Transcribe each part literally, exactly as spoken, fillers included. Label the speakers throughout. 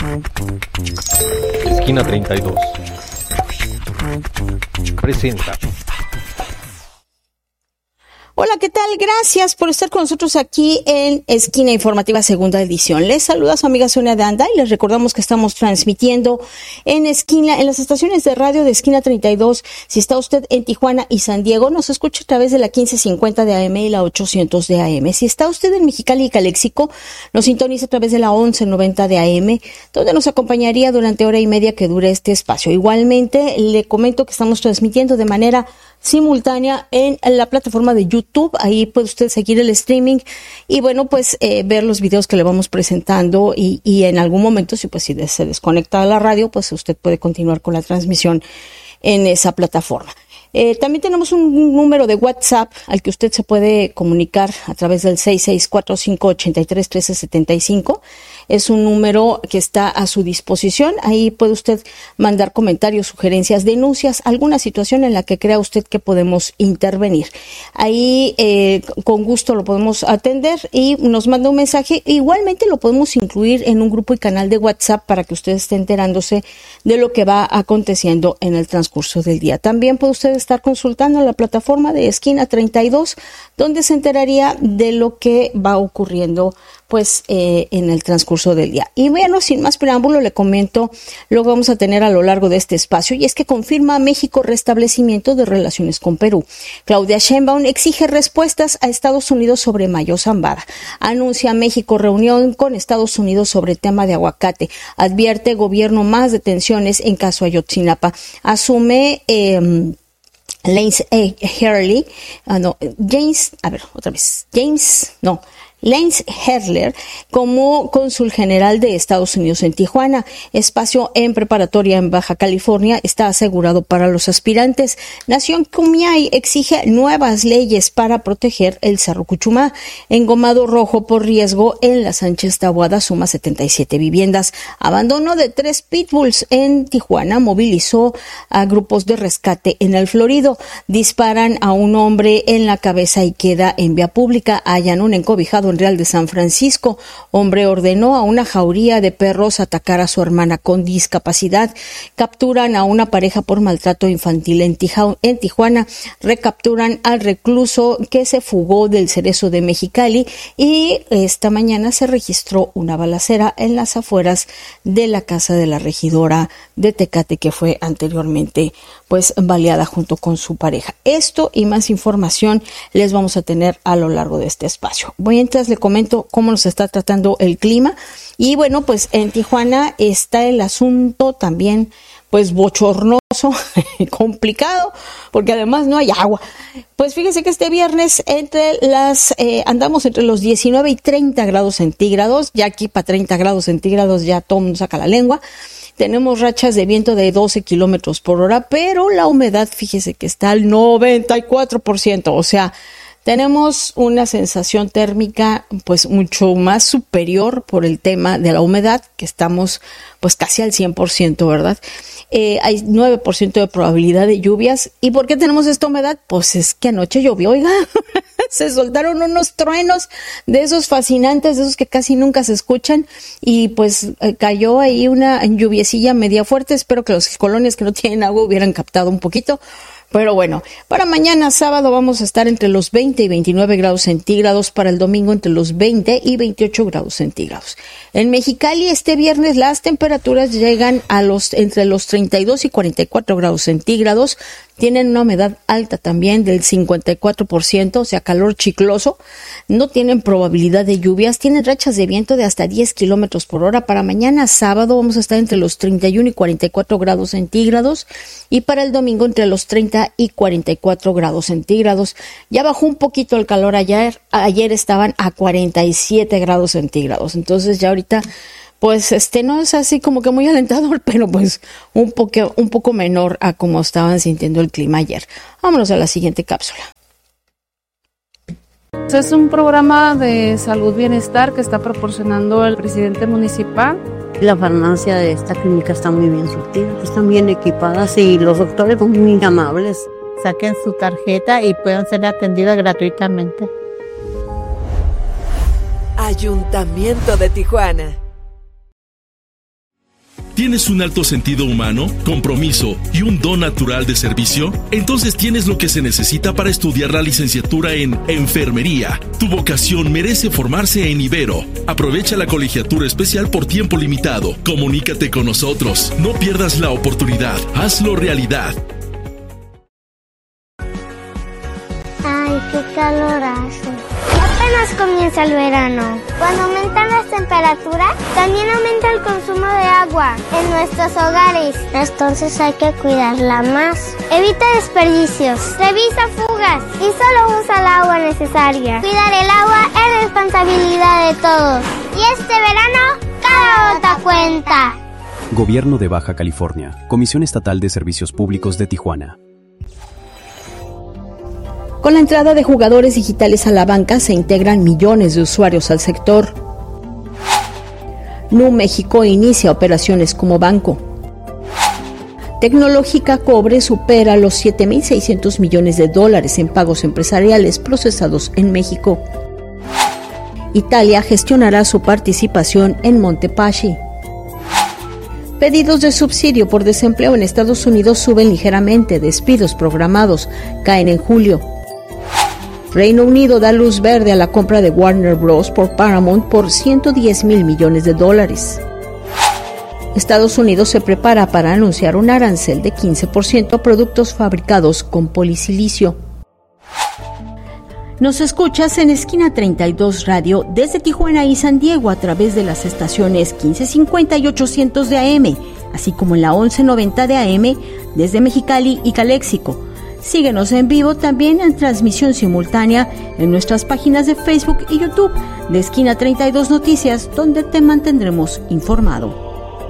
Speaker 1: Esquina treinta y dos presenta.
Speaker 2: Hola, ¿qué tal? Gracias por estar con nosotros aquí en Esquina Informativa Segunda Edición. Les saluda su amiga Sonia de Anda y les recordamos que estamos transmitiendo en Esquina, en las estaciones de radio de Esquina treinta y dos. Si está usted en Tijuana y San Diego, nos escucha a través de la quince cincuenta de A M y la ochocientos de A M. Si está usted en Mexicali y Calexico, nos sintoniza a través de la once noventa de A M, donde nos acompañaría durante hora y media que dure este espacio. Igualmente, le comento que estamos transmitiendo de manera simultánea en la plataforma de YouTube. Ahí puede usted seguir el streaming y bueno, pues eh, ver los videos que le vamos presentando y, y en algún momento, si pues si se desconecta a la radio, pues usted puede continuar con la transmisión en esa plataforma. Eh, también tenemos un número de WhatsApp al que usted se puede comunicar a través del seis seis cuatro cinco ocho tres uno tres siete cinco. Es un número que está a su disposición. Ahí puede usted mandar comentarios, sugerencias, denuncias, alguna situación en la que crea usted que podemos intervenir. Ahí eh, con gusto lo podemos atender y nos manda un mensaje. Igualmente lo podemos incluir en un grupo y canal de WhatsApp para que usted esté enterándose de lo que va aconteciendo en el transcurso del día. También puede usted estar consultando la plataforma de Esquina treinta y dos, donde se enteraría de lo que va ocurriendo pues eh, en el transcurso del día. Y bueno, sin más preámbulo, le comento lo que vamos a tener a lo largo de este espacio, y es que confirma México restablecimiento de relaciones con Perú. Claudia Sheinbaum exige respuestas a Estados Unidos sobre Mayo Zambada. Anuncia México reunión con Estados Unidos sobre tema de aguacate. Advierte gobierno más detenciones en caso Ayotzinapa. Asume eh, Lance eh, Hurley, ah, no, James, a ver, otra vez, James, no, Lance Herler como cónsul general de Estados Unidos en Tijuana. Espacio en preparatoria en Baja California está asegurado para los aspirantes. Nación Kumiai exige nuevas leyes para proteger el Cerro Cuchumá. Engomado rojo por riesgo en la Sánchez Taboada suma setenta y siete viviendas. Abandono de tres pitbulls en Tijuana movilizó a grupos de rescate en el Florido. Disparan a un hombre en la cabeza y queda en vía pública. Hallan un encobijado en Real de San Francisco. Hombre ordenó a una jauría de perros atacar a su hermana con discapacidad. Capturan a una pareja por maltrato infantil en Tijuana. Recapturan al recluso que se fugó del Cerezo de Mexicali, y esta mañana se registró una balacera en las afueras de la casa de la regidora de Tecate, que fue anteriormente pues baleada junto con su pareja. Esto y más información les vamos a tener a lo largo de este espacio. Voy entonces, le comento cómo nos está tratando el clima. Y bueno, pues en Tijuana está el asunto también pues bochornoso, complicado, porque además no hay agua. Pues fíjese que este viernes entre las eh, andamos entre los diecinueve y treinta grados centígrados. Ya aquí para treinta grados centígrados ya todo mundo saca la lengua. Tenemos rachas de viento de doce kilómetros por hora, pero la humedad, fíjese que está al noventa y cuatro por ciento, o sea, tenemos una sensación térmica pues mucho más superior por el tema de la humedad, que estamos pues casi al cien por ciento, ¿verdad? Eh, hay nueve por ciento de probabilidad de lluvias. ¿Y por qué tenemos esta humedad? Pues es que anoche llovió, oiga, se soltaron unos truenos de esos fascinantes, de esos que casi nunca se escuchan, y pues eh, cayó ahí una lluviecilla media fuerte. Espero que los colonias que no tienen agua hubieran captado un poquito. Pero bueno, para mañana sábado vamos a estar entre los veinte y veintinueve grados centígrados, para el domingo entre los veinte y veintiocho grados centígrados. En Mexicali este viernes las temperaturas llegan a los entre los treinta y dos y cuarenta y cuatro grados centígrados. Tienen una humedad alta también del cincuenta y cuatro por ciento, o sea, calor chicloso. No tienen probabilidad de lluvias. Tienen rachas de viento de hasta diez kilómetros por hora. Para mañana sábado vamos a estar entre los treinta y uno y cuarenta y cuatro grados centígrados. Y para el domingo entre los treinta y cuarenta y cuatro grados centígrados. Ya bajó un poquito el calor ayer. Ayer estaban a cuarenta y siete grados centígrados. Entonces ya ahorita pues este no es así como que muy alentador, pero pues un poco, un poco menor a como estaban sintiendo el clima ayer. Vámonos a la siguiente cápsula.
Speaker 3: Es un programa de salud bienestar que está proporcionando el presidente municipal.
Speaker 4: La farmacia de esta clínica está muy bien surtida, están bien equipadas y los doctores son muy amables.
Speaker 5: Saquen su tarjeta y puedan ser atendidas gratuitamente.
Speaker 6: Ayuntamiento de Tijuana. ¿Tienes un alto sentido humano, compromiso y un don natural de servicio? Entonces tienes lo que se necesita para estudiar la licenciatura en Enfermería. Tu vocación merece formarse en Ibero. Aprovecha la colegiatura especial por tiempo limitado. Comunícate con nosotros. No pierdas la oportunidad. Hazlo realidad.
Speaker 7: Ay, qué calor hace. Apenas comienza el verano. Cuando aumentan las temperaturas, también aumenta el consumo de agua en nuestros hogares. Entonces hay que cuidarla más. Evita desperdicios, revisa fugas y solo usa el agua necesaria. Cuidar el agua es responsabilidad de todos. Y este verano, cada gota cuenta.
Speaker 8: Gobierno de Baja California, Comisión Estatal de Servicios Públicos de Tijuana.
Speaker 2: Con la entrada de jugadores digitales a la banca se integran millones de usuarios al sector. Nu México inicia operaciones como banco. Tecnológica Cobre supera los siete mil seiscientos millones de dólares en pagos empresariales procesados en México. Italia gestionará su participación en Montepaschi. Pedidos de subsidio por desempleo en Estados Unidos suben ligeramente, despidos programados caen en julio. Reino Unido da luz verde a la compra de Warner Bros. Por Paramount por ciento diez mil millones de dólares. Estados Unidos se prepara para anunciar un arancel de quince por ciento a productos fabricados con polisilicio. Nos escuchas en Esquina treinta y dos Radio desde Tijuana y San Diego a través de las estaciones quince cincuenta y ochocientos de A M, así como en la once noventa de A M desde Mexicali y Caléxico. Síguenos en vivo también en transmisión simultánea en nuestras páginas de Facebook y YouTube de Esquina treinta y dos Noticias, donde te mantendremos informado.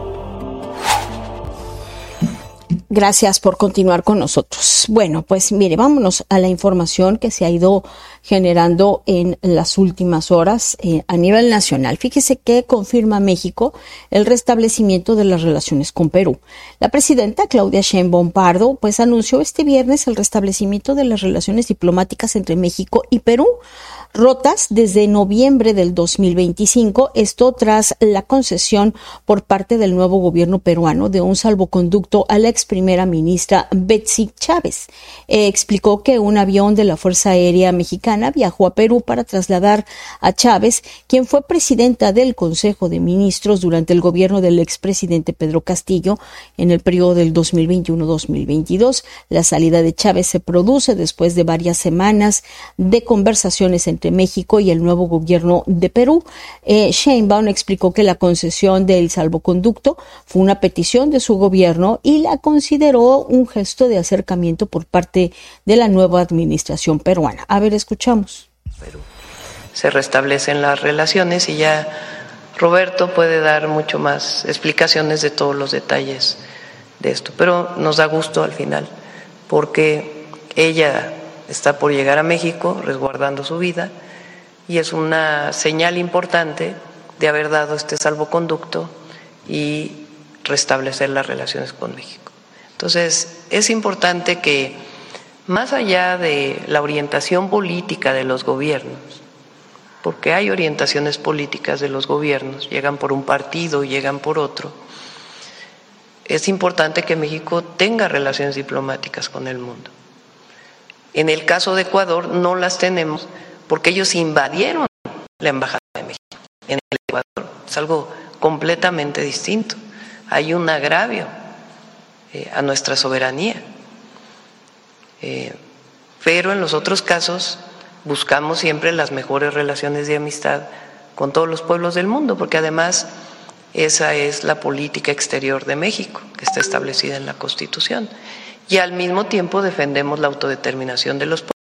Speaker 2: Gracias por continuar con nosotros. Bueno, pues mire, vámonos a la información que se ha ido generando en las últimas horas eh, a nivel nacional. Fíjese que confirma México el restablecimiento de las relaciones con Perú. La presidenta Claudia Sheinbaum Pardo pues anunció este viernes el restablecimiento de las relaciones diplomáticas entre México y Perú, rotas desde noviembre del dos mil veinticinco, esto tras la concesión por parte del nuevo gobierno peruano de un salvoconducto a la ex primera ministra Betsy Chávez. Eh, explicó que un avión de la Fuerza Aérea Mexicana viajó a Perú para trasladar a Chávez, quien fue presidenta del Consejo de Ministros durante el gobierno del expresidente Pedro Castillo en el periodo del dos mil veintiuno a dos mil veintidós. La salida de Chávez se produce después de varias semanas de conversaciones entre México y el nuevo gobierno de Perú. Eh, Sheinbaum explicó que la concesión del salvoconducto fue una petición de su gobierno y la consideró un gesto de acercamiento por parte de la nueva administración peruana. A ver, escuchamos.
Speaker 9: Perú. Se restablecen las relaciones y ya Roberto puede dar mucho más explicaciones de todos los detalles de esto, pero nos da gusto al final porque ella está por llegar a México resguardando su vida y es una señal importante de haber dado este salvoconducto y restablecer las relaciones con México. Entonces, es importante que, más allá de la orientación política de los gobiernos, porque hay orientaciones políticas de los gobiernos, llegan por un partido, llegan por otro, es importante que México tenga relaciones diplomáticas con el mundo. En el caso de Ecuador no las tenemos porque ellos invadieron la Embajada de México en el Ecuador. Es algo completamente distinto. Hay un agravio eh, a nuestra soberanía. Eh, pero en los otros casos buscamos siempre las mejores relaciones de amistad con todos los pueblos del mundo, porque además esa es la política exterior de México, que está establecida en la Constitución. Y al mismo tiempo defendemos la autodeterminación de los pueblos.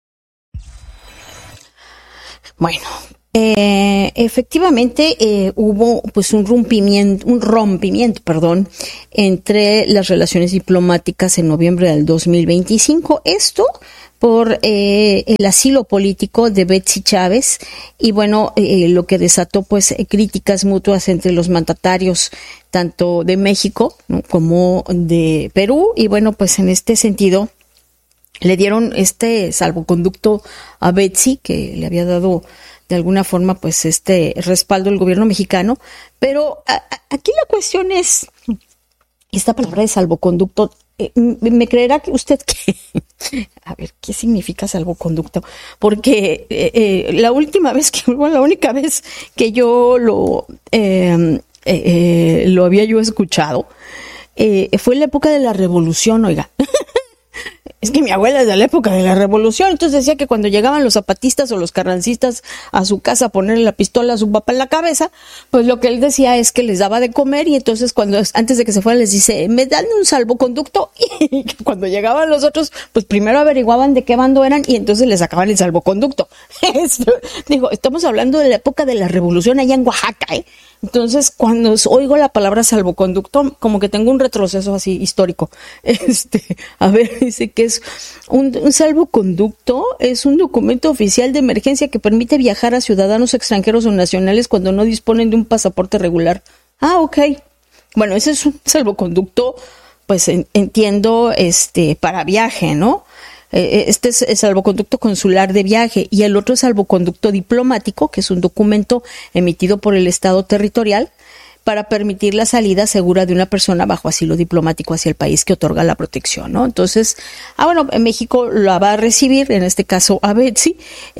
Speaker 2: Bueno, eh, efectivamente eh, hubo pues un rompimiento, un rompimiento, perdón, entre las relaciones diplomáticas en noviembre del dos mil veinticinco. Esto por eh, el asilo político de Betsy Chávez y bueno, eh, lo que desató pues críticas mutuas entre los mandatarios tanto de México, ¿no?, como de Perú y bueno, pues en este sentido le dieron este salvoconducto a Betsy que le había dado de alguna forma pues este respaldo del gobierno mexicano, pero a, a, aquí la cuestión es esta palabra de salvoconducto, eh, ¿me creerá que usted que, a ver, qué significa salvoconducto? Porque eh, eh, la última vez que, bueno, la única vez que yo lo, eh, eh, lo había yo escuchado, eh, fue en la época de la Revolución, oiga. Es que mi abuela es de la época de la Revolución, entonces decía que cuando llegaban los zapatistas o los carrancistas a su casa a ponerle la pistola a su papá en la cabeza, pues lo que él decía es que les daba de comer y entonces cuando antes de que se fueran les dice, me dan un salvoconducto, y cuando llegaban los otros, pues primero averiguaban de qué bando eran y entonces les sacaban el salvoconducto. Digo, estamos hablando de la época de la Revolución allá en Oaxaca, ¿eh? Entonces, cuando oigo la palabra salvoconducto, como que tengo un retroceso así histórico. Este, a ver, dice que es un, un salvoconducto, es un documento oficial de emergencia que permite viajar a ciudadanos extranjeros o nacionales cuando no disponen de un pasaporte regular. Ah, ok. Bueno, ese es un salvoconducto, pues en, entiendo, este, para viaje, ¿no? Este es el salvoconducto consular de viaje y el otro es salvoconducto diplomático, que es un documento emitido por el Estado territorial para permitir la salida segura de una persona bajo asilo diplomático hacia el país que otorga la protección, ¿no? Entonces, ah, bueno, en México la va a recibir, en este caso a Betsy,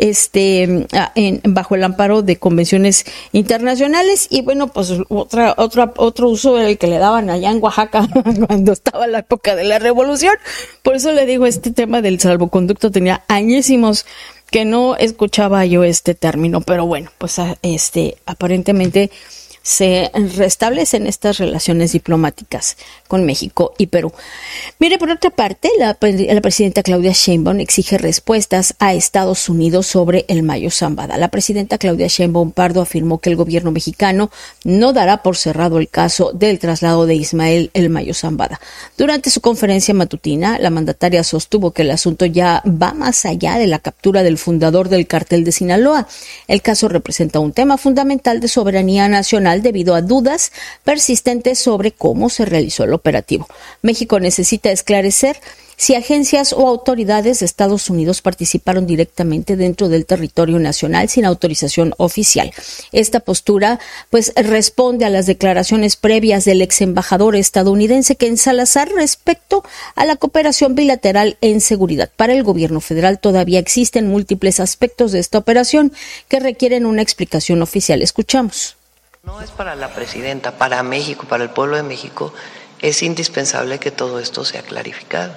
Speaker 2: este, en, bajo el amparo de convenciones internacionales y bueno, pues otra, otra, otro uso era el que le daban allá en Oaxaca cuando estaba la época de la Revolución. Por eso le digo, este tema del salvoconducto tenía añísimos que no escuchaba yo este término, pero bueno, pues este, aparentemente se restablecen estas relaciones diplomáticas con México y Perú. Mire, por otra parte, la, la presidenta Claudia Sheinbaum exige respuestas a Estados Unidos sobre el Mayo Zambada. La presidenta Claudia Sheinbaum Pardo afirmó que el gobierno mexicano no dará por cerrado el caso del traslado de Ismael El Mayo Zambada. Durante su conferencia matutina, la mandataria sostuvo que el asunto ya va más allá de la captura del fundador del cártel de Sinaloa. El caso representa un tema fundamental de soberanía nacional debido a dudas persistentes sobre cómo se realizó el operativo. México necesita esclarecer si agencias o autoridades de Estados Unidos participaron directamente dentro del territorio nacional sin autorización oficial. Esta postura, pues, responde a las declaraciones previas del ex embajador estadounidense Ken Salazar respecto a la cooperación bilateral en seguridad. Para el gobierno federal todavía existen múltiples aspectos de esta operación que requieren una explicación oficial. Escuchamos.
Speaker 9: No es para la presidenta, para México, para el pueblo de México, es indispensable que todo esto sea clarificado.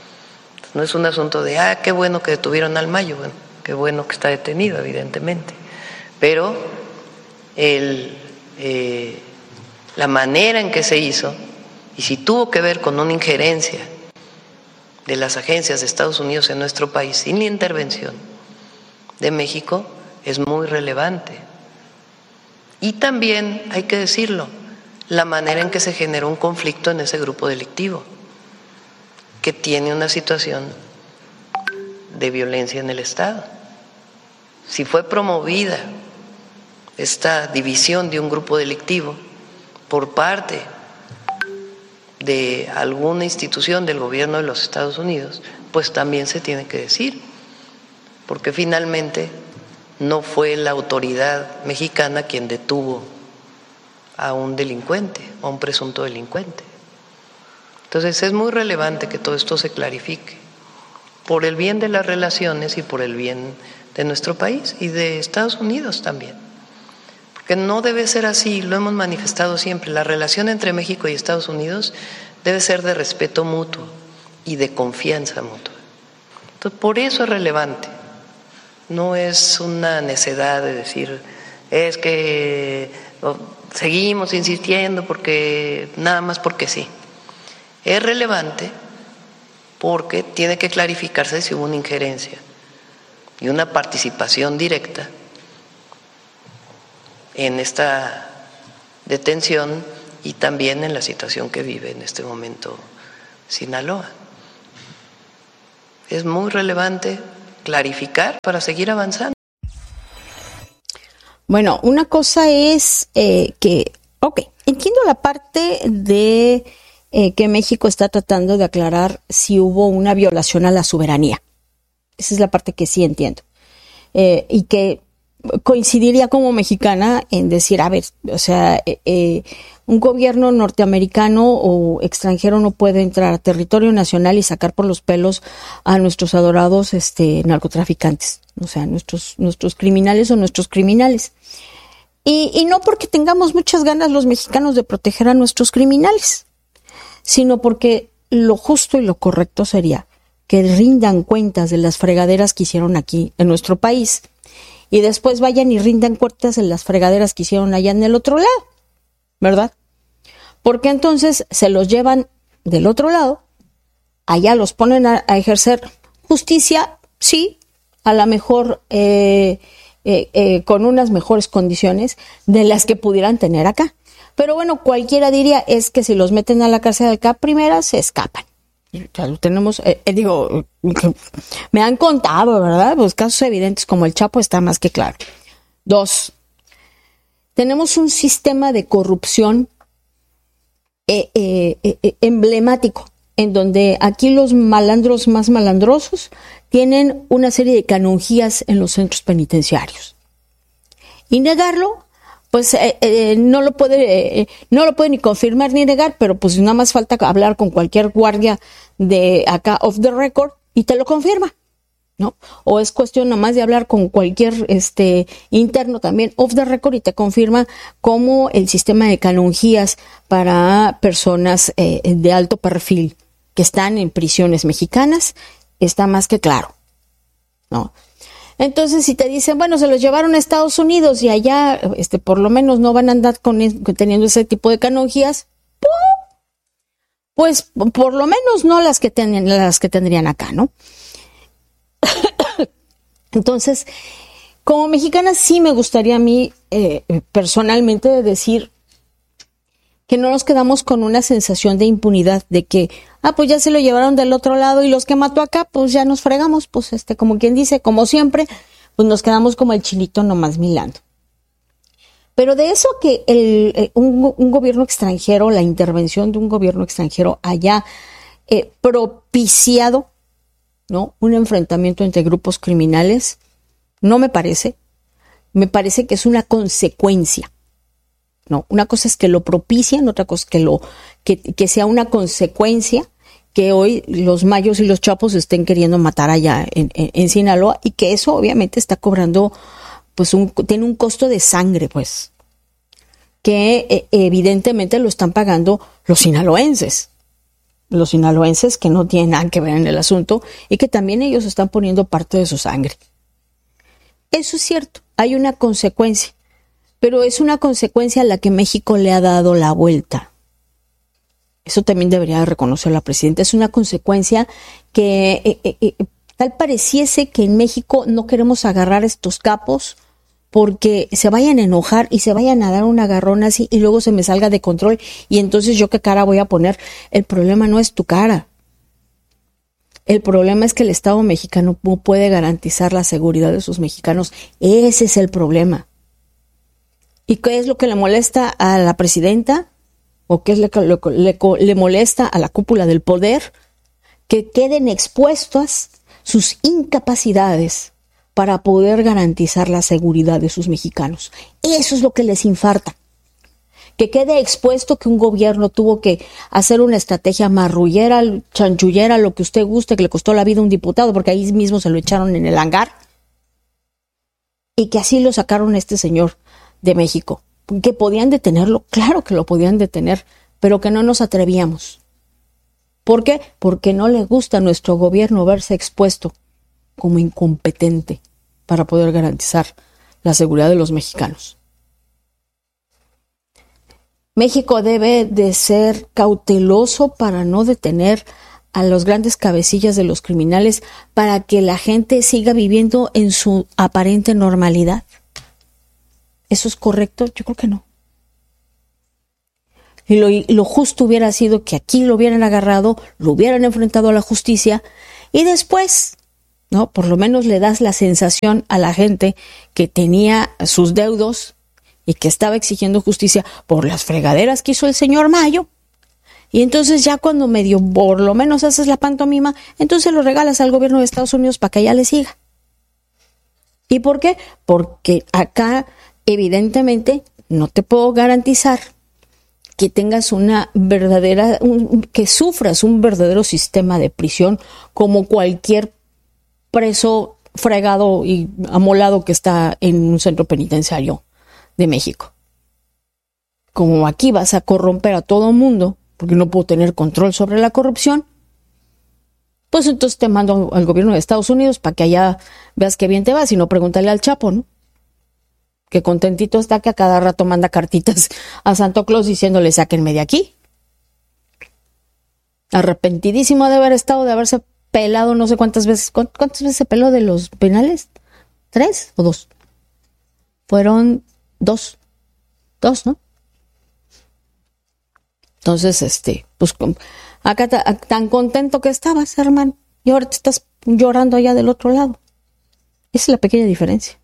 Speaker 9: No es un asunto de, ah, qué bueno que detuvieron al Mayo, bueno, qué bueno que está detenido, evidentemente, pero el, eh, la manera en que se hizo, y si tuvo que ver con una injerencia de las agencias de Estados Unidos en nuestro país, sin la intervención de México, es muy relevante. Y también, hay que decirlo, la manera en que se generó un conflicto en ese grupo delictivo, que tiene una situación de violencia en el Estado. Si fue promovida esta división de un grupo delictivo por parte de alguna institución del gobierno de los Estados Unidos, pues también se tiene que decir, porque finalmente no fue la autoridad mexicana quien detuvo a un delincuente, a un presunto delincuente. Entonces es muy relevante que todo esto se clarifique por el bien de las relaciones y por el bien de nuestro país y de Estados Unidos también. Porque no debe ser así, lo hemos manifestado siempre, la relación entre México y Estados Unidos debe ser de respeto mutuo y de confianza mutua. Entonces por eso es relevante. No es una necedad de decir, es que seguimos insistiendo porque nada más porque sí. Es relevante porque tiene que clarificarse si hubo una injerencia y una participación directa en esta detención y también en la situación que vive en este momento Sinaloa. Es muy relevante clarificar para seguir avanzando.
Speaker 2: Bueno, una cosa es eh, que, ok, entiendo la parte de eh, que México está tratando de aclarar si hubo una violación a la soberanía. Esa es la parte que sí entiendo. Eh, y que coincidiría como mexicana en decir, a ver, o sea, eh, eh, un gobierno norteamericano o extranjero no puede entrar a territorio nacional y sacar por los pelos a nuestros adorados este, narcotraficantes, o sea, nuestros, nuestros criminales o nuestros criminales. Y, y no porque tengamos muchas ganas los mexicanos de proteger a nuestros criminales, sino porque lo justo y lo correcto sería que rindan cuentas de las fregaderas que hicieron aquí en nuestro país y después vayan y rindan cuentas de las fregaderas que hicieron allá en el otro lado, ¿verdad? Porque entonces se los llevan del otro lado, allá los ponen a, a ejercer justicia, sí, a lo mejor eh, eh, eh, con unas mejores condiciones de las que pudieran tener acá. Pero bueno, cualquiera diría es que si los meten a la cárcel de acá primera, se escapan. Ya lo tenemos, eh, eh, digo, me han contado, ¿verdad? Pues casos evidentes como el Chapo está más que claro. Dos, tenemos un sistema de corrupción eh, eh, eh, emblemático, en donde aquí los malandros más malandrosos tienen una serie de canonjías en los centros penitenciarios. Y negarlo, pues eh, eh, no lo puede eh, no lo puede ni confirmar ni negar, pero pues nada más falta hablar con cualquier guardia de acá off the record y te lo confirma, ¿no? O es cuestión nada más de hablar con cualquier este interno también off the record y te confirma cómo el sistema de canonjías para personas eh, de alto perfil que están en prisiones mexicanas está más que claro, ¿no? Entonces, si te dicen, bueno, se los llevaron a Estados Unidos y allá, este, por lo menos no van a andar con, teniendo ese tipo de canonjías, pues, por lo menos no las que ten, las que tendrían acá, ¿no? Entonces, como mexicana sí me gustaría a mí, eh, personalmente, decir que no nos quedamos con una sensación de impunidad, de que, ah, pues ya se lo llevaron del otro lado y los que mató acá, pues ya nos fregamos, pues este, como quien dice, como siempre, pues nos quedamos como el chilito nomás milando. Pero de eso que el, eh, un, un gobierno extranjero, la intervención de un gobierno extranjero haya eh, propiciado, ¿no?, un enfrentamiento entre grupos criminales, no me parece, me parece que es una consecuencia. No, una cosa es que lo propician, otra cosa es que lo que, que sea una consecuencia que hoy los mayos y los chapos estén queriendo matar allá en, en, en Sinaloa, y que eso obviamente está cobrando, pues un, tiene un costo de sangre, pues, que eh, evidentemente lo están pagando los sinaloenses, los sinaloenses que no tienen nada que ver en el asunto y que también ellos están poniendo parte de su sangre. Eso es cierto, hay una consecuencia. Pero es una consecuencia a la que México le ha dado la vuelta. Eso también debería reconocer la presidenta. Es una consecuencia que eh, eh, eh, tal pareciese que en México no queremos agarrar estos capos porque se vayan a enojar y se vayan a dar un agarrón así y luego se me salga de control y entonces yo qué cara voy a poner. El problema no es tu cara. El problema es que el Estado mexicano no puede garantizar la seguridad de sus mexicanos. Ese es el problema. ¿Y qué es lo que le molesta a la presidenta? ¿O qué es lo que le, le, le molesta a la cúpula del poder? Que queden expuestas sus incapacidades para poder garantizar la seguridad de sus mexicanos. Eso es lo que les infarta. Que quede expuesto que un gobierno tuvo que hacer una estrategia marrullera, chanchullera, lo que usted guste, que le costó la vida a un diputado, porque ahí mismo se lo echaron en el hangar. Y que así lo sacaron a este señor de México. ¿Que podían detenerlo? Claro que lo podían detener, pero que no nos atrevíamos. ¿Por qué? Porque no le gusta a nuestro gobierno verse expuesto como incompetente para poder garantizar la seguridad de los mexicanos. México debe de ser cauteloso para no detener a los grandes cabecillas de los criminales para que la gente siga viviendo en su aparente normalidad. ¿Eso es correcto? Yo creo que no. Y lo, lo justo hubiera sido que aquí lo hubieran agarrado, lo hubieran enfrentado a la justicia y después, ¿no?, por lo menos le das la sensación a la gente que tenía sus deudos y que estaba exigiendo justicia por las fregaderas que hizo el señor Mayo. Y entonces ya cuando medio por lo menos haces la pantomima, entonces lo regalas al gobierno de Estados Unidos para que ya le siga. ¿Y por qué? Porque acá, evidentemente, no te puedo garantizar que tengas una verdadera, un, que sufras un verdadero sistema de prisión como cualquier preso fregado y amolado que está en un centro penitenciario de México. Como aquí vas a corromper a todo mundo, porque no puedo tener control sobre la corrupción, pues entonces te mando al gobierno de Estados Unidos para que allá veas qué bien te va, si no pregúntale al Chapo, ¿no? Que contentito está que a cada rato manda cartitas a Santo Claus diciéndole sáquenme de aquí. Arrepentidísimo de haber estado, de haberse pelado no sé cuántas veces. ¿Cuántas veces se peló de los penales? ¿Tres o dos? Fueron dos. Dos, ¿no? Entonces, este, pues acá tan contento que estabas, hermano, y ahora te estás llorando allá del otro lado. Esa es la pequeña diferencia.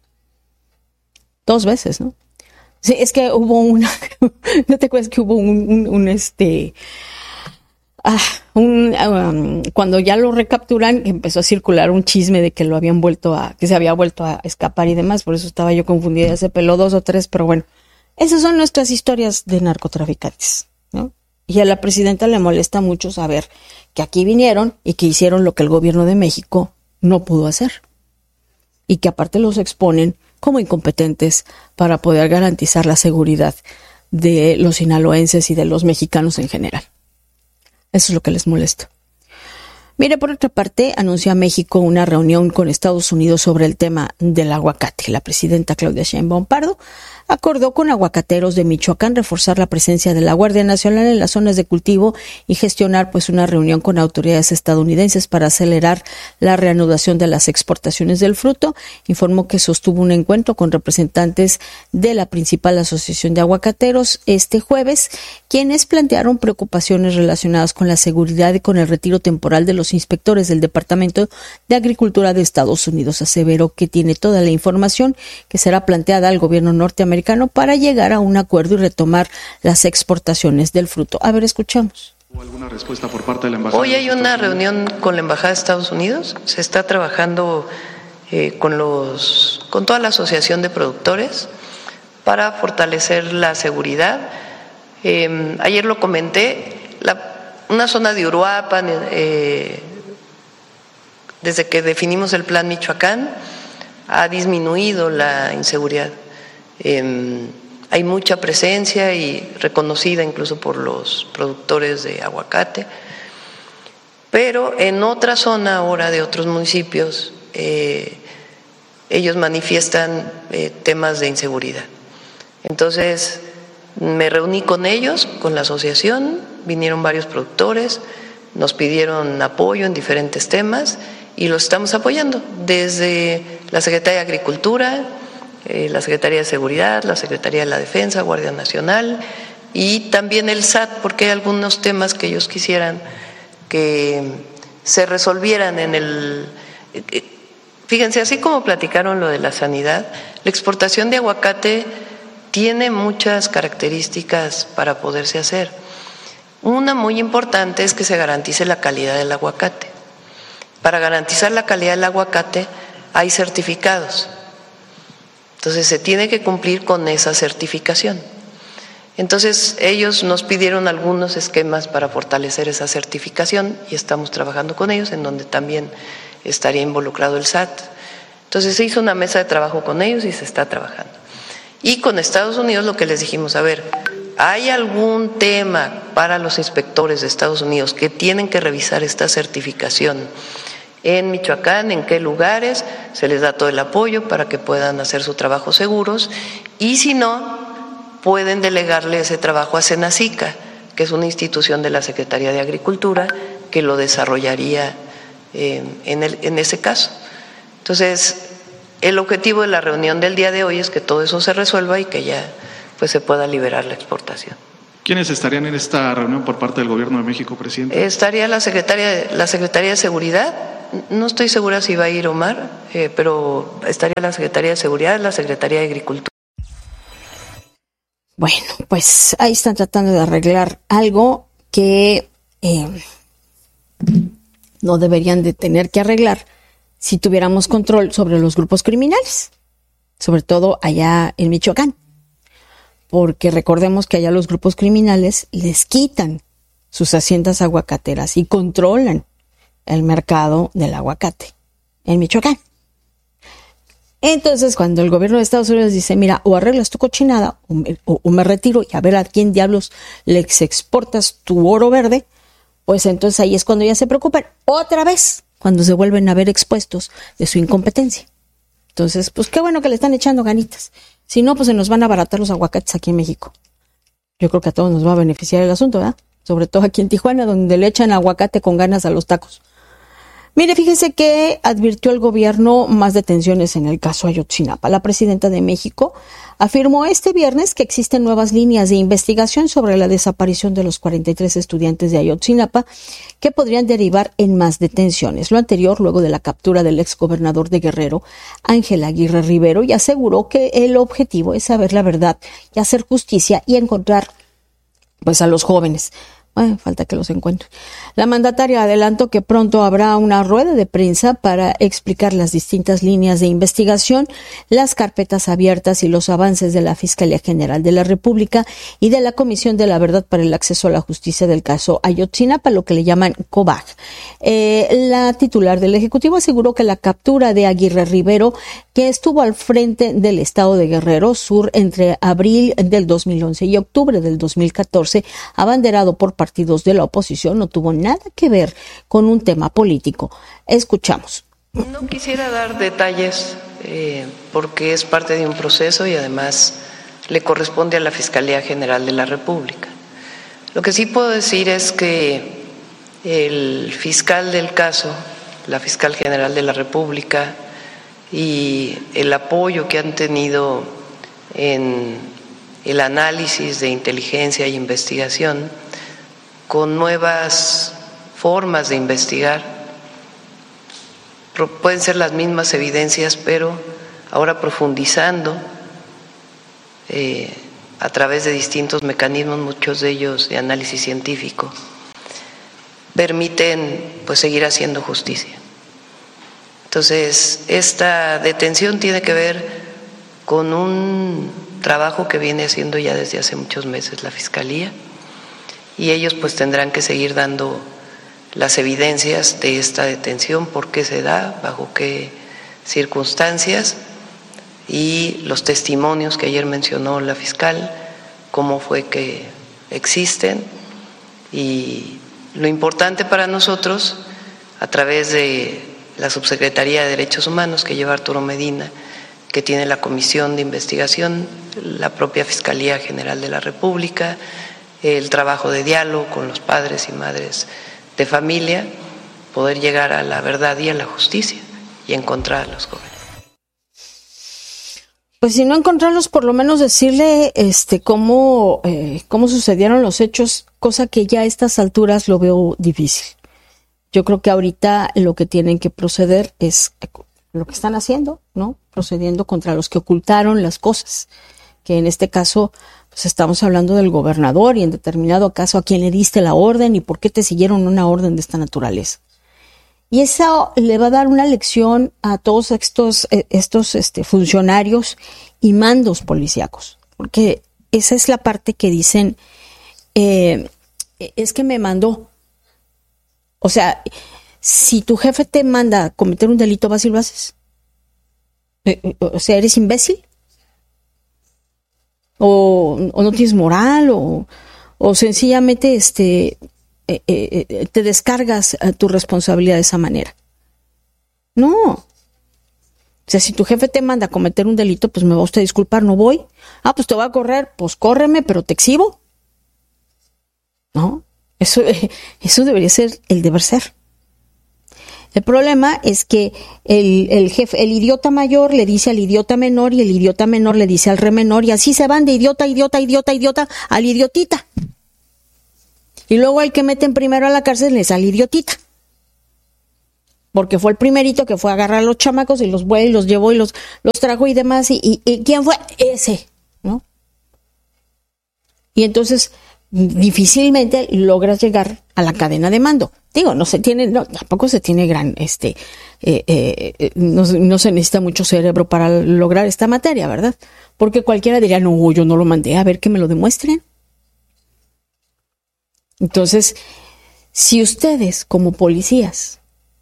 Speaker 2: Dos veces, ¿no? Sí, es que hubo una, ¿no te acuerdas que hubo un, un, un este, ah, un, um, cuando ya lo recapturan, empezó a circular un chisme de que lo habían vuelto a, que se había vuelto a escapar y demás, por eso estaba yo confundida, ya se peló dos o tres, pero bueno, esas son nuestras historias de narcotraficantes, ¿no? Y a la presidenta le molesta mucho saber que aquí vinieron y que hicieron lo que el gobierno de México no pudo hacer. Y que aparte los exponen como incompetentes para poder garantizar la seguridad de los sinaloenses y de los mexicanos en general. Eso es lo que les molesta. Mire, por otra parte, anunció a México una reunión con Estados Unidos sobre el tema del aguacate. La presidenta Claudia Sheinbaum Pardo acordó con aguacateros de Michoacán reforzar la presencia de la Guardia Nacional en las zonas de cultivo y gestionar pues una reunión con autoridades estadounidenses para acelerar la reanudación de las exportaciones del fruto. Informó que sostuvo un encuentro con representantes de la principal asociación de aguacateros este jueves, quienes plantearon preocupaciones relacionadas con la seguridad y con el retiro temporal de los inspectores del Departamento de Agricultura de Estados Unidos. Aseveró que tiene toda la información que será planteada al gobierno norteamericano para llegar a un acuerdo y retomar las exportaciones del fruto. A ver, escuchamos.
Speaker 10: ¿Hubo alguna respuesta por parte de la embajada?
Speaker 9: Hoy hay una reunión con la embajada de Estados Unidos. Se está trabajando eh, con los, con toda la asociación de productores para fortalecer la seguridad. Eh, ayer lo comenté, la, una zona de Uruapan, eh, desde que definimos el Plan Michoacán, ha disminuido la inseguridad. Eh, hay mucha presencia y reconocida incluso por los productores de aguacate, pero en otra zona ahora de otros municipios eh, ellos manifiestan eh, temas de inseguridad. Entonces me reuní con ellos, con la asociación, vinieron varios productores, nos pidieron apoyo en diferentes temas y los estamos apoyando desde la Secretaría de Agricultura, Eh, la Secretaría de Seguridad, la Secretaría de la Defensa, Guardia Nacional y también el S A T, porque hay algunos temas que ellos quisieran que se resolvieran en el… Fíjense, así como platicaron lo de la sanidad, la exportación de aguacate tiene muchas características para poderse hacer. Una muy importante es que se garantice la calidad del aguacate. Para garantizar la calidad del aguacate hay certificados. Entonces se tiene que cumplir con esa certificación. Entonces ellos nos pidieron algunos esquemas para fortalecer esa certificación y estamos trabajando con ellos, en donde también estaría involucrado el S A T. Entonces se hizo una mesa de trabajo con ellos y se está trabajando. Y con Estados Unidos lo que les dijimos, a ver, ¿hay algún tema para los inspectores de Estados Unidos que tienen que revisar esta certificación en Michoacán, en qué lugares? Se les da todo el apoyo para que puedan hacer su trabajo seguros y si no, pueden delegarle ese trabajo a Senacica, que es una institución de la Secretaría de Agricultura que lo desarrollaría eh, en, el, en ese caso. Entonces, el objetivo de la reunión del día de hoy es que todo eso se resuelva y que ya pues se pueda liberar la exportación.
Speaker 10: ¿Quiénes estarían en esta reunión por parte del Gobierno de México, presidente?
Speaker 9: Estaría la Secretaría, la Secretaría de Seguridad. No estoy segura si va a ir Omar, eh, pero estaría la Secretaría de Seguridad, la Secretaría de Agricultura.
Speaker 2: Bueno, pues ahí están tratando de arreglar algo que eh, no deberían de tener que arreglar si tuviéramos control sobre los grupos criminales, sobre todo allá en Michoacán, porque recordemos que allá los grupos criminales les quitan sus haciendas aguacateras y controlan el mercado del aguacate en Michoacán. Entonces, cuando el gobierno de Estados Unidos dice, mira, o arreglas tu cochinada o me, o, o me retiro y a ver a quién diablos le exportas tu oro verde, pues entonces ahí es cuando ya se preocupan otra vez, cuando se vuelven a ver expuestos de su incompetencia. Entonces, pues qué bueno que le están echando ganitas. Si no, pues se nos van a abaratar los aguacates aquí en México. Yo creo que a todos nos va a beneficiar el asunto, ¿verdad? Sobre todo aquí en Tijuana, donde le echan aguacate con ganas a los tacos. Mire, fíjese que advirtió el gobierno más detenciones en el caso Ayotzinapa. La presidenta de México afirmó este viernes que existen nuevas líneas de investigación sobre la desaparición de los cuarenta y tres estudiantes de Ayotzinapa que podrían derivar en más detenciones. Lo anterior luego de la captura del exgobernador de Guerrero, Ángel Aguirre Rivero, y aseguró que el objetivo es saber la verdad y hacer justicia y encontrar pues a los jóvenes. Bueno, falta que los encuentre. La mandataria adelantó que pronto habrá una rueda de prensa para explicar las distintas líneas de investigación, las carpetas abiertas y los avances de la Fiscalía General de la República y de la Comisión de la Verdad para el Acceso a la Justicia del caso Ayotzinapa, lo que le llaman COVAG. Eh, la titular del Ejecutivo aseguró que la captura de Aguirre Rivero, que estuvo al frente del estado de Guerrero Sur entre abril del dos mil once y octubre del dos mil catorce, abanderado por partidos de la oposición, no tuvo nada que ver con un tema político. Escuchamos.
Speaker 9: No quisiera dar detalles eh, porque es parte de un proceso y además le corresponde a la Fiscalía General de la República. Lo que sí puedo decir es que el fiscal del caso, la Fiscal General de la República, y el apoyo que han tenido en el análisis de inteligencia e investigación con nuevas formas de investigar, pueden ser las mismas evidencias, pero ahora profundizando eh, a través de distintos mecanismos, muchos de ellos de análisis científico, permiten pues seguir haciendo justicia. Entonces, esta detención tiene que ver con un trabajo que viene haciendo ya desde hace muchos meses la Fiscalía, y ellos pues tendrán que seguir dando las evidencias de esta detención, por qué se da, bajo qué circunstancias, y los testimonios que ayer mencionó la fiscal, cómo fue que existen. Y lo importante para nosotros, a través de la Subsecretaría de Derechos Humanos que lleva Arturo Medina, que tiene la Comisión de Investigación, la propia Fiscalía General de la República, el trabajo de diálogo con los padres y madres de familia, poder llegar a la verdad y a la justicia y encontrar a los jóvenes.
Speaker 2: Pues si no encontrarlos, por lo menos decirle este cómo, eh, cómo sucedieron los hechos, cosa que ya a estas alturas lo veo difícil. Yo creo que ahorita lo que tienen que proceder es lo que están haciendo, ¿no? Procediendo contra los que ocultaron las cosas, que en este caso pues estamos hablando del gobernador y en determinado caso a quién le diste la orden y por qué te siguieron una orden de esta naturaleza. Y eso le va a dar una lección a todos estos, estos este, funcionarios y mandos policíacos, porque esa es la parte que dicen, eh, es que me mandó. O sea, si tu jefe te manda a cometer un delito, ¿vas y lo haces? O sea, ¿eres imbécil? O, o no tienes moral, o, o sencillamente este, eh, eh, te descargas a tu responsabilidad de esa manera. No. O sea, si tu jefe te manda a cometer un delito, pues me va usted a disculpar, no voy. Ah, pues te voy a correr, pues córreme, pero te exhibo. No, eso, eso debería ser el deber ser. El problema es que el, el jefe, el idiota mayor le dice al idiota menor y el idiota menor le dice al re menor y así se van de idiota, idiota, idiota, idiota al idiotita. Y luego el que meten primero a la cárcel es al idiotita. Porque fue el primerito que fue a agarrar a los chamacos y los fue y los llevó y los, los trajo y demás. Y, y, y ¿quién fue? Ese, ¿no? Y entonces difícilmente logras llegar a la cadena de mando. Digo, no se tiene, no, tampoco se tiene gran, este, eh, eh, no, no se necesita mucho cerebro para lograr esta materia, ¿verdad? Porque cualquiera diría, no, yo no lo mandé, a ver que me lo demuestren. Entonces, si ustedes como policías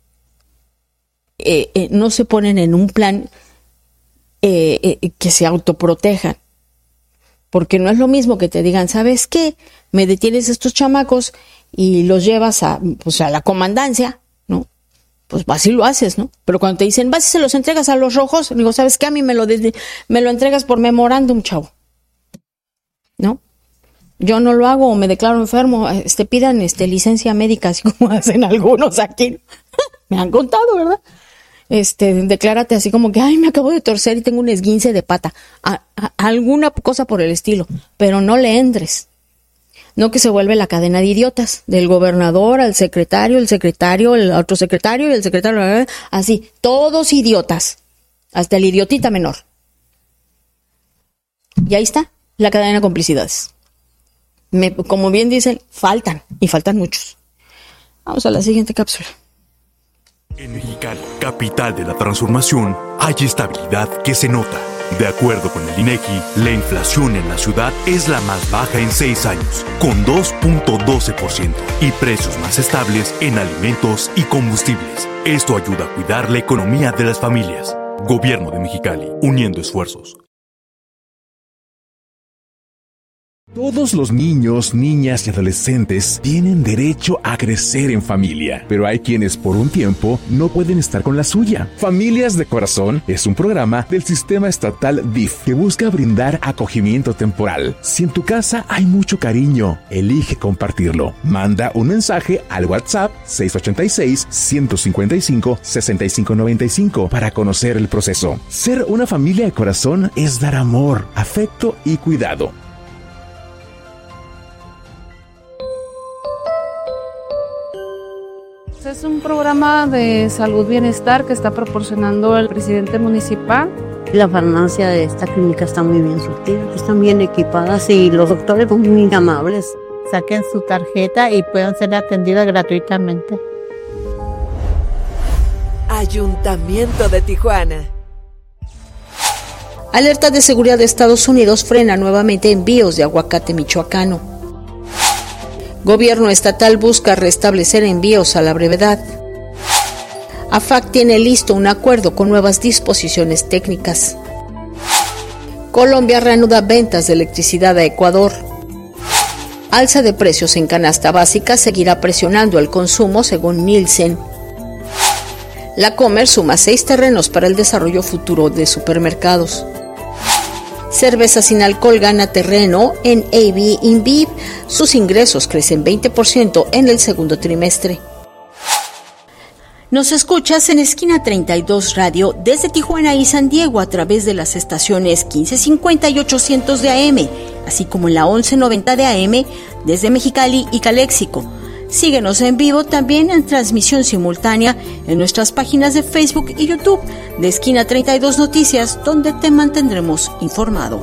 Speaker 2: eh, eh, no se ponen en un plan eh, eh, que se autoprotejan, porque no es lo mismo que te digan, ¿sabes qué? Me detienes a estos chamacos y los llevas a, pues, a la comandancia, ¿no? Pues así lo haces, ¿no? Pero cuando te dicen, vas y se los entregas a los rojos, digo, ¿sabes qué? A mí me lo, de, me lo entregas por memorándum, chavo, ¿no? Yo no lo hago o me declaro enfermo, este, pidan este, licencia médica, así como hacen algunos aquí. Me han contado, ¿verdad? Este, declárate así como que, ay, me acabo de torcer y tengo un esguince de pata. A, a, alguna cosa por el estilo, pero no le entres. No que se vuelve la cadena de idiotas, del gobernador al secretario, el secretario, el otro secretario y el secretario, así, todos idiotas, hasta el idiotita menor. Y ahí está, la cadena de complicidades. Me, como bien dicen, faltan, y faltan muchos. Vamos a la siguiente cápsula.
Speaker 11: En Mexicali, capital de la transformación, hay estabilidad que se nota. De acuerdo con el INEGI, la inflación en la ciudad es la más baja en seis años, con dos punto doce por ciento, y precios más estables en alimentos y combustibles. Esto ayuda a cuidar la economía de las familias. Gobierno de Mexicali, uniendo esfuerzos.
Speaker 12: Todos los niños, niñas y adolescentes tienen derecho a crecer en familia, pero hay quienes por un tiempo no pueden estar con la suya. Familias de Corazón es un programa del sistema estatal D I F que busca brindar acogimiento temporal. Si en tu casa hay mucho cariño, elige compartirlo. Manda un mensaje al WhatsApp seis ocho seis, uno cinco cinco, seis cinco nueve cinco para conocer el proceso. Ser una familia de corazón es dar amor, afecto y cuidado.
Speaker 3: Es un programa de salud bienestar que está proporcionando el presidente municipal.
Speaker 4: La farmacia de esta clínica está muy bien surtida, están bien equipadas y los doctores son muy amables.
Speaker 5: Saquen su tarjeta y puedan ser atendidas gratuitamente.
Speaker 13: Ayuntamiento de Tijuana.
Speaker 2: Alerta de seguridad de Estados Unidos frena nuevamente envíos de aguacate michoacano. Gobierno estatal busca restablecer envíos a la brevedad. A F A C tiene listo un acuerdo con nuevas disposiciones técnicas. Colombia reanuda ventas de electricidad a Ecuador. Alza de precios en canasta básica seguirá presionando el consumo según Nielsen. La Comer suma seis terrenos para el desarrollo futuro de supermercados. Cerveza sin alcohol gana terreno en A B InBev. Sus ingresos crecen veinte por ciento en el segundo trimestre. Nos escuchas en Esquina treinta y dos Radio desde Tijuana y San Diego a través de las estaciones quince cincuenta y ochocientos de A M, así como en la once noventa de A M desde Mexicali y Caléxico. Síguenos en vivo también en transmisión simultánea en nuestras páginas de Facebook y YouTube de Esquina treinta y dos Noticias, donde te mantendremos informado.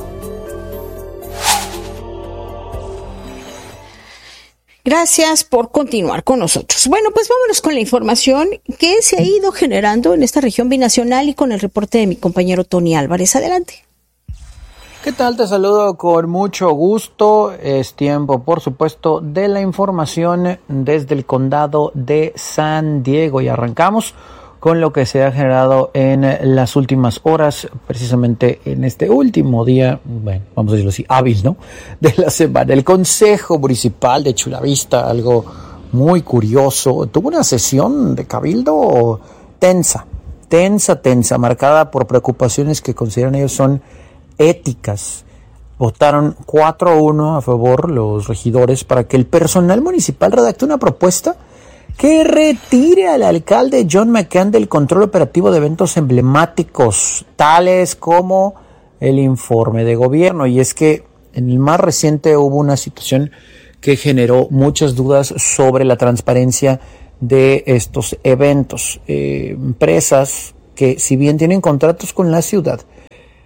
Speaker 2: Gracias por continuar con nosotros. Bueno, pues vámonos con la información que se ha ido generando en esta región binacional y con el reporte de mi compañero Tony Álvarez. Adelante.
Speaker 14: ¿Qué tal? Te saludo con mucho gusto. Es tiempo, por supuesto, de la información desde el condado de San Diego y arrancamos con lo que se ha generado en las últimas horas, precisamente en este último día, bueno, vamos a decirlo así, hábil, ¿no?, de la semana. El Consejo Municipal de Chula Vista, algo muy curioso, tuvo una sesión de cabildo tensa, tensa, tensa, marcada por preocupaciones que consideran ellos son éticas. Votaron cuatro a uno a favor los regidores para que el personal municipal redacte una propuesta que retire al alcalde John McCann del control operativo de eventos emblemáticos, tales como el informe de gobierno. Y es que en el más reciente hubo una situación que generó muchas dudas sobre la transparencia de estos eventos. Eh, empresas que, si bien tienen contratos con la ciudad,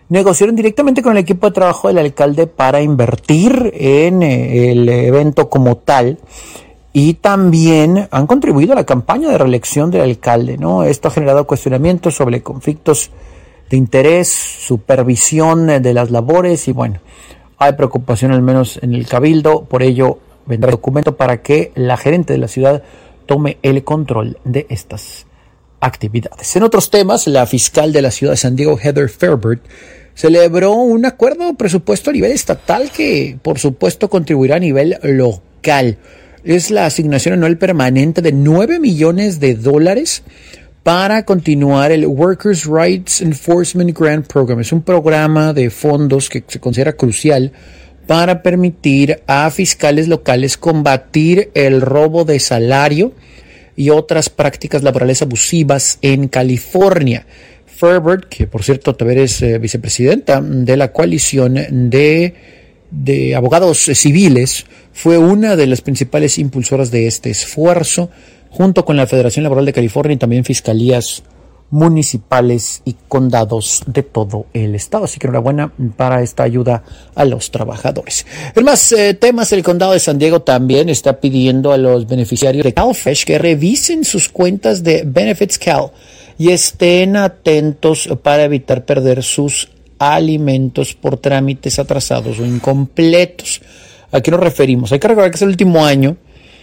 Speaker 14: negociaron directamente con el equipo de trabajo del alcalde para invertir en el evento como tal, y también han contribuido a la campaña de reelección del alcalde, ¿no? Esto ha generado cuestionamientos sobre conflictos de interés, supervisión de las labores, y bueno, hay preocupación al menos en el cabildo. Por ello vendrá el documento para que la gerente de la ciudad tome el control de estas actividades. En otros temas, la fiscal de la ciudad de San Diego, Heather Fairburn, celebró un acuerdo presupuesto a nivel estatal que, por supuesto, contribuirá a nivel local. Es la asignación anual permanente de nueve millones de dólares para continuar el Workers' Rights Enforcement Grant Program. Es un programa de fondos que se considera crucial para permitir a fiscales locales combatir el robo de salario y otras prácticas laborales abusivas en California. Fairburn, que por cierto también es eh, vicepresidenta de la coalición de, de abogados civiles, fue una de las principales impulsoras de este esfuerzo, junto con la Federación Laboral de California y también fiscalías municipales y condados de todo el estado. Así que enhorabuena para esta ayuda a los trabajadores. En más eh, temas, el condado de San Diego también está pidiendo a los beneficiarios de CalFresh que revisen sus cuentas de Benefits Cal y estén atentos para evitar perder sus alimentos por trámites atrasados o incompletos. ¿A qué nos referimos? Hay que recordar que es el último año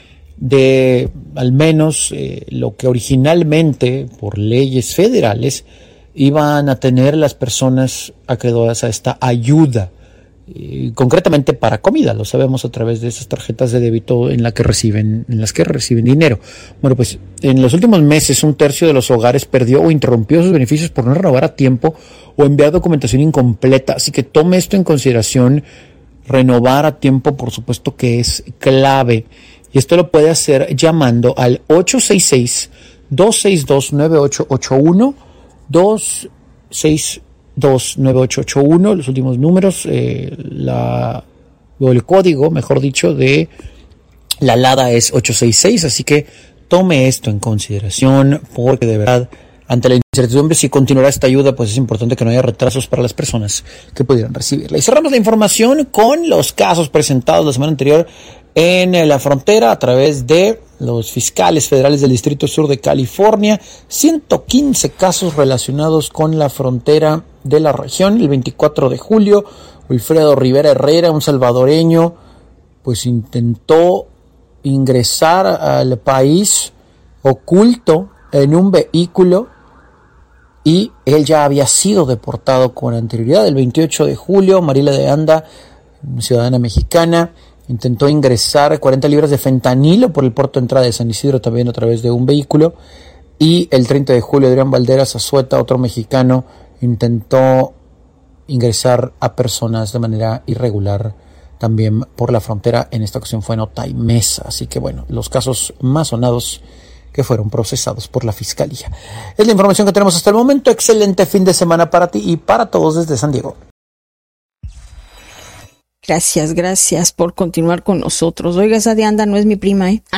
Speaker 14: de al menos eh, lo que originalmente por leyes federales iban a tener las personas acreedoras a esta ayuda, eh, concretamente para comida. Lo sabemos a través de esas tarjetas de débito en la que reciben, en las que reciben dinero. Bueno, pues en los últimos meses un tercio de los hogares perdió o interrumpió sus beneficios por no renovar a tiempo o enviar documentación incompleta. Así que tome esto en consideración. Renovar a tiempo, por supuesto que es clave. Y esto lo puede hacer llamando al ocho seis seis, dos seis dos, nueve ocho ocho uno, dos seis dos, nueve ocho ocho uno, los últimos números, eh, la, o el código, mejor dicho, de la LADA es ocho seis seis, así que tome esto en consideración, porque de verdad, ante la incertidumbre si continuará esta ayuda, pues es importante que no haya retrasos para las personas que pudieran recibirla. Y cerramos la información con los casos presentados la semana anterior en la frontera a través de los fiscales federales del Distrito Sur de California. ciento quince casos relacionados con la frontera de la región. El veinticuatro de julio, Wilfredo Rivera Herrera, un salvadoreño, pues intentó ingresar al país oculto en un vehículo y él ya había sido deportado con anterioridad. El veintiocho de julio, Mariela de Anda, ciudadana mexicana, intentó ingresar cuarenta libras de fentanilo por el puerto de entrada de San Isidro, también a través de un vehículo. Y el treinta de julio, Adrián Valderas Azueta, otro mexicano, intentó ingresar a personas de manera irregular también por la frontera. En esta ocasión fue en Otay Mesa. Así que bueno, los casos más sonados que fueron procesados por la Fiscalía. Es la información que tenemos hasta el momento. Excelente fin de semana para ti y para todos desde San Diego.
Speaker 2: Gracias, gracias por continuar con nosotros. Oiga, esa de Anda no es mi prima, ¿eh?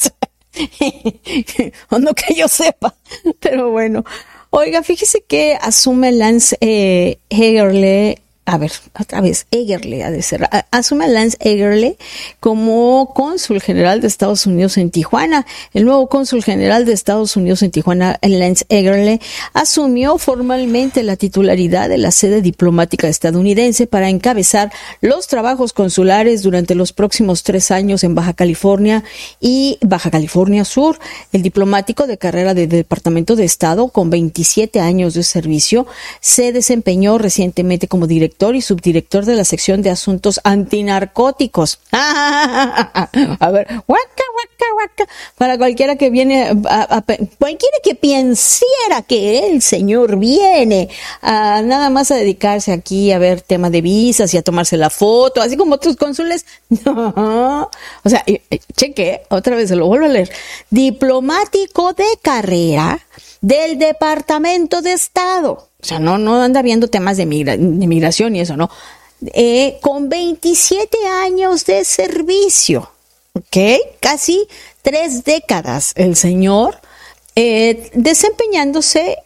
Speaker 2: O no que yo sepa, pero bueno. Oiga, fíjese que asume Lance eh, Egerle, a ver, otra vez, Egerle ha de ser, asume a Lance Egerle como cónsul general de Estados Unidos en Tijuana. El nuevo cónsul general de Estados Unidos en Tijuana, Lance Egerle, asumió formalmente la titularidad de la sede diplomática estadounidense para encabezar los trabajos consulares durante los próximos tres años en Baja California y Baja California Sur. El diplomático de carrera del Departamento de Estado, con veintisiete años de servicio, se desempeñó recientemente como director y subdirector de la sección de asuntos antinarcóticos. A ver, guaca, guaca, guaca. Para cualquiera que viene, a, a, cualquiera que pensiera que el señor viene a nada más a dedicarse aquí a ver tema de visas y a tomarse la foto, así como otros cónsules. No, o sea, cheque, otra vez se lo vuelvo a leer. Diplomático de carrera del Departamento de Estado. O sea, no, no anda viendo temas de, migra- de migración y eso, ¿no? Eh, con veintisiete años de servicio, ¿ok? Casi tres décadas el señor eh, desempeñándose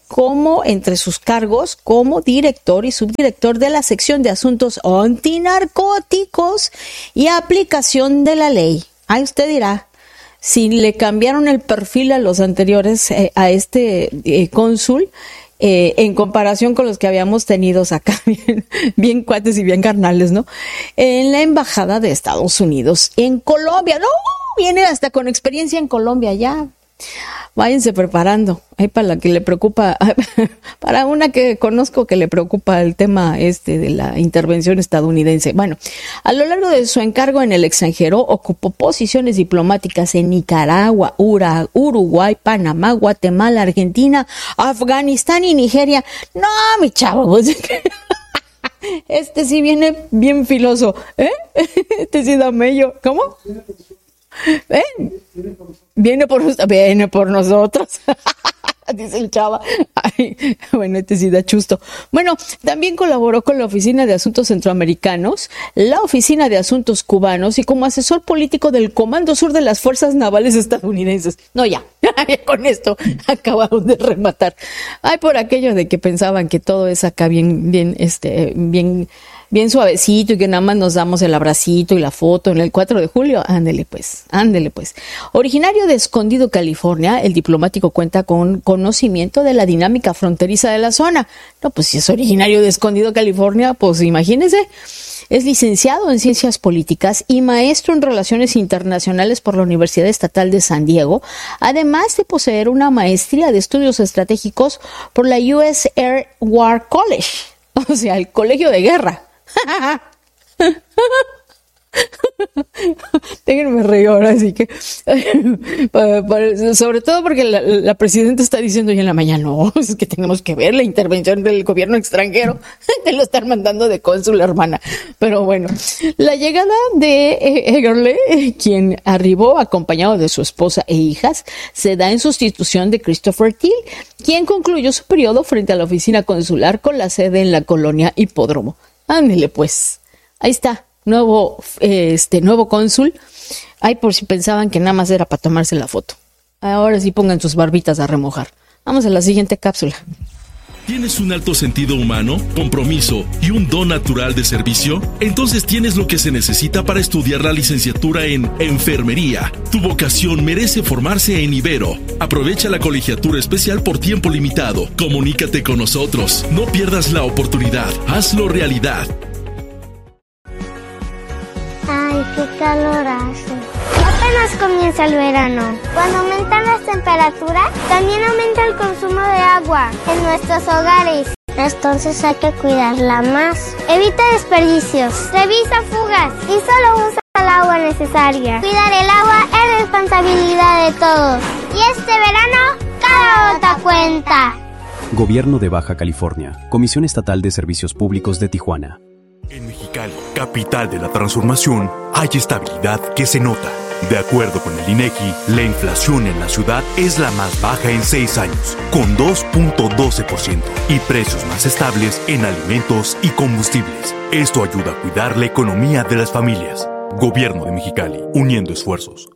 Speaker 2: como entre sus cargos como director y subdirector de la sección de asuntos antinarcóticos y aplicación de la ley. Ahí usted dirá, si le cambiaron el perfil a los anteriores, eh, a este eh, cónsul, eh, en comparación con los que habíamos tenido acá, bien, bien cuates y bien carnales, ¿no? En la embajada de Estados Unidos en Colombia. No, viene hasta con experiencia en Colombia ya. Váyanse preparando. Ahí para la que le preocupa, para una que conozco que le preocupa el tema este de la intervención estadounidense. Bueno, a lo largo de su encargo en el extranjero, ocupó posiciones diplomáticas en Nicaragua, Ura, Uruguay, Panamá, Guatemala, Argentina, Afganistán y Nigeria. No, mi chavo, este sí viene bien filoso, ¿eh? Este sí da mello. ¿Cómo? ¿Eh? Viene por, viene por nosotros, dice el chava. Ay, bueno, este sí da chusto. Bueno, también colaboró con la Oficina de Asuntos Centroamericanos, la Oficina de Asuntos Cubanos y como asesor político del Comando Sur de las Fuerzas Navales Estadounidenses. No, ya, ya con esto acabaron de rematar. Ay, por aquello de que pensaban que todo es acá bien, bien, este, bien... bien suavecito y que nada más nos damos el abracito y la foto en el cuatro de julio, ándele pues, ándele pues. Originario de Escondido, California, el diplomático cuenta con conocimiento de la dinámica fronteriza de la zona. No, pues si es originario de Escondido, California, pues imagínese. Es licenciado en Ciencias Políticas y maestro en Relaciones Internacionales por la Universidad Estatal de San Diego, además de poseer una maestría de Estudios Estratégicos por la U S Air War College, o sea, el Colegio de Guerra. Déjenme reír ahora, así que para, para, sobre todo porque la, la presidenta está diciendo hoy en la mañana, no, es que tenemos que ver la intervención del gobierno extranjero, te lo están mandando de cónsul, hermana. Pero bueno, la llegada de Egerle, quien arribó acompañado de su esposa e hijas, se da en sustitución de Christopher Thiel, quien concluyó su periodo frente a la oficina consular con la sede en la colonia Hipódromo. Ándele pues, ahí está, nuevo, eh, este, nuevo cónsul. Ay, por si pensaban que nada más era para tomarse la foto. Ahora sí pongan sus barbitas a remojar. Vamos a la siguiente cápsula.
Speaker 6: ¿Tienes un alto sentido humano, compromiso y un don natural de servicio? Entonces tienes lo que se necesita para estudiar la licenciatura en Enfermería. Tu vocación merece formarse en Ibero. Aprovecha la colegiatura especial por tiempo limitado. Comunícate con nosotros. No pierdas la oportunidad. Hazlo realidad.
Speaker 7: Ay, qué calor hace. Apenas comienza el verano. Cuando aumentan las temperaturas, también aumenta el consumo de agua en nuestros hogares. Entonces hay que cuidarla más. Evita desperdicios, revisa fugas y solo usa el agua necesaria. Cuidar el agua es responsabilidad de todos. Y este verano, cada gota cuenta.
Speaker 8: Gobierno de Baja California, Comisión Estatal de Servicios Públicos de Tijuana.
Speaker 11: En Mexicali, capital de la transformación, hay estabilidad que se nota. De acuerdo con el INEGI, la inflación en la ciudad es la más baja en seis años, con dos punto doce por ciento, y precios más estables en alimentos y combustibles. Esto ayuda a cuidar la economía de las familias. Gobierno de Mexicali, uniendo esfuerzos.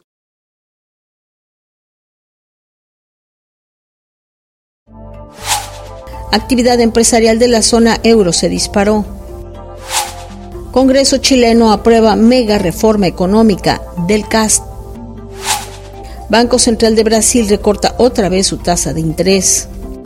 Speaker 2: Actividad empresarial de la zona euro se disparó. Congreso chileno aprueba mega reforma económica del C A S. Banco Central de Brasil recorta otra vez su tasa de interés.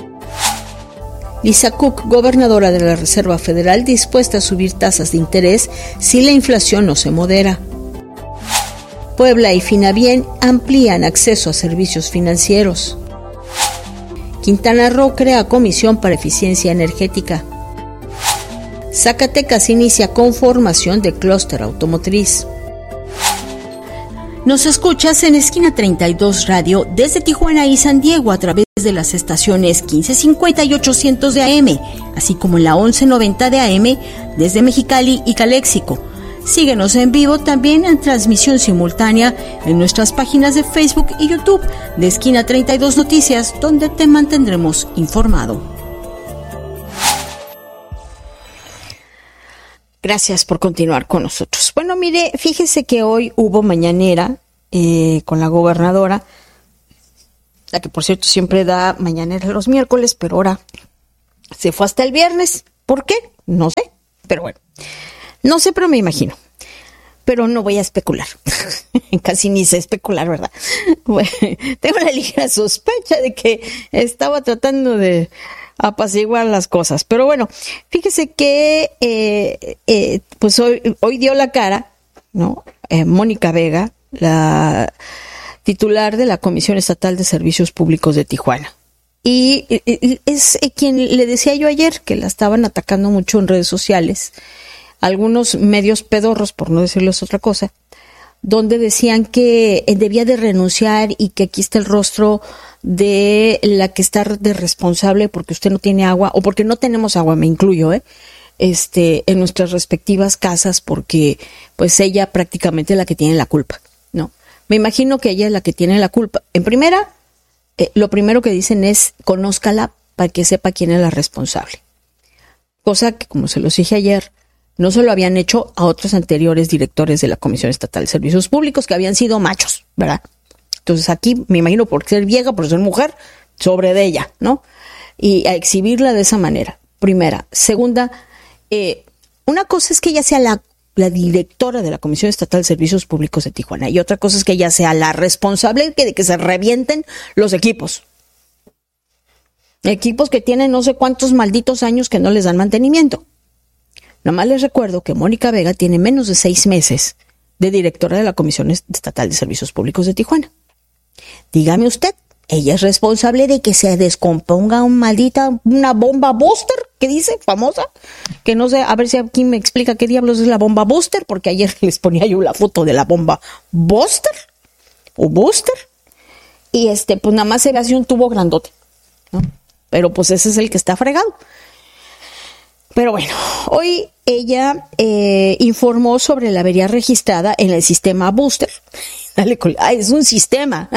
Speaker 2: Lisa Cook, gobernadora de la Reserva Federal, dispuesta a subir tasas de interés si la inflación no se modera. Puebla y Finabien amplían acceso a servicios financieros. Quintana Roo crea comisión para eficiencia energética. Zacatecas inicia conformación de clúster automotriz. Nos escuchas en Esquina treinta y dos Radio desde Tijuana y San Diego a través de las estaciones quince cincuenta y ochocientos de A M, así como en la once noventa de A M desde Mexicali y Caléxico. Síguenos en vivo también en transmisión simultánea en nuestras páginas de Facebook y YouTube de Esquina treinta y dos Noticias, donde te mantendremos informado. Gracias por continuar con nosotros. Bueno, mire, fíjese que hoy hubo mañanera eh, con la gobernadora la que por cierto siempre da mañanera los miércoles, pero ahora se fue hasta el viernes. ¿Por qué? No sé, pero bueno, no sé, pero me imagino. Pero no voy a especular. Casi ni sé especular, ¿verdad? Bueno, tengo la ligera sospecha de que estaba tratando de apaciguar las cosas. Pero bueno, fíjese que eh, eh, pues hoy, hoy dio la cara, ¿no? Eh, Mónica Vega, la titular de la Comisión Estatal de Servicios Públicos de Tijuana. Y, y es quien le decía yo ayer que la estaban atacando mucho en redes sociales, algunos medios pedorros, por no decirles otra cosa, donde decían que debía de renunciar y que aquí está el rostro de la que está de responsable porque usted no tiene agua, o porque no tenemos agua, me incluyo, ¿eh? Este, en nuestras respectivas casas, porque pues ella prácticamente es la que tiene la culpa, ¿no? Me imagino que ella es la que tiene la culpa. En primera, eh, lo primero que dicen es conózcala para que sepa quién es la responsable. Cosa que, como se los dije ayer, no se lo habían hecho a otros anteriores directores de la Comisión Estatal de Servicios Públicos que habían sido machos, ¿verdad? Entonces aquí, me imagino, por ser vieja, por ser mujer, sobre de ella, ¿no? Y a exhibirla de esa manera, primera. Segunda, eh, una cosa es que ella sea la, la directora de la Comisión Estatal de Servicios Públicos de Tijuana y otra cosa es que ella sea la responsable de que se revienten los equipos. Equipos que tienen no sé cuántos malditos años que no les dan mantenimiento. Nomás les recuerdo que Mónica Vega tiene menos de seis meses de directora de la Comisión Estatal de Servicios Públicos de Tijuana. Dígame usted, ella es responsable de que se descomponga un maldita, una bomba booster, ¿qué dice? Famosa. Que no sé, a ver si aquí me explica qué diablos es la bomba booster, porque ayer les ponía yo la foto de la bomba booster o booster. Y este, pues nada más se ve así un tubo grandote, ¿no? Pero pues ese es el que está fregado. Pero bueno, hoy ella eh, informó sobre la avería registrada en el sistema booster. Dale, ay, es un sistema.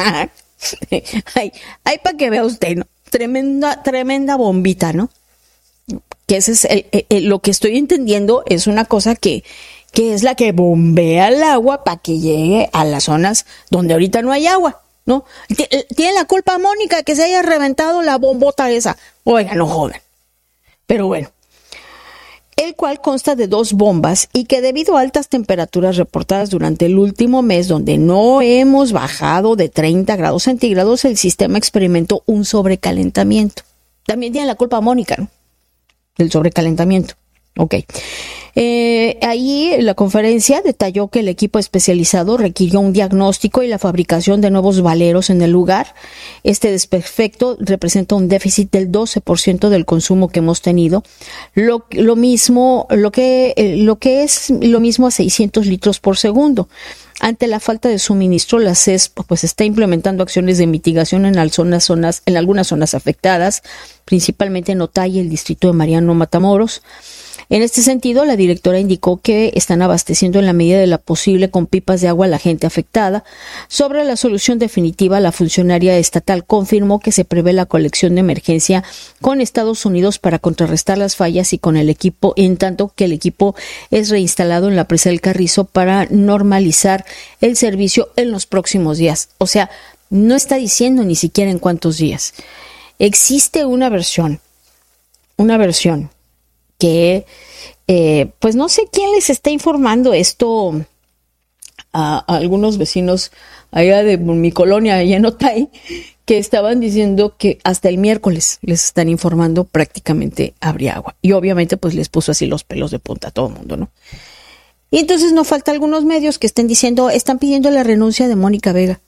Speaker 2: ay, ay, para que vea usted, ¿no? Tremenda, tremenda bombita, ¿no? Que ese es el, el, lo que estoy entendiendo, es una cosa que, que es la que bombea el agua para que llegue a las zonas donde ahorita no hay agua, ¿no? Tiene la culpa Mónica que se haya reventado la bombota esa. Oiga, no jodan. Pero bueno. El cual consta de dos bombas y que debido a altas temperaturas reportadas durante el último mes, donde no hemos bajado de treinta grados centígrados, el sistema experimentó un sobrecalentamiento. También tiene la culpa Mónica, ¿no? Del sobrecalentamiento. Ok. Eh, ahí la conferencia detalló que el equipo especializado requirió un diagnóstico y la fabricación de nuevos valeros en el lugar. Este desperfecto representa un déficit del doce por ciento del consumo que hemos tenido. Lo, lo mismo, lo que, eh, lo que es lo mismo a seiscientos litros por segundo. Ante la falta de suministro, la C E S pues está implementando acciones de mitigación en algunas zonas, en algunas zonas afectadas, principalmente en Otay y el distrito de Mariano Matamoros. En este sentido, la directora indicó que están abasteciendo en la medida de lo posible con pipas de agua a la gente afectada. Sobre la solución definitiva, la funcionaria estatal confirmó que se prevé la colección de emergencia con Estados Unidos para contrarrestar las fallas y con el equipo, en tanto que el equipo es reinstalado en la presa del Carrizo para normalizar el servicio en los próximos días. O sea, no está diciendo ni siquiera en cuántos días. Existe una versión, una versión que, eh, pues no sé quién les está informando esto a, a algunos vecinos allá de mi colonia, allá en Otay, que estaban diciendo que hasta el miércoles les están informando prácticamente habría agua. Y obviamente pues les puso así los pelos de punta a todo el mundo, ¿no? Y entonces no falta algunos medios que estén diciendo, están pidiendo la renuncia de Mónica Vega.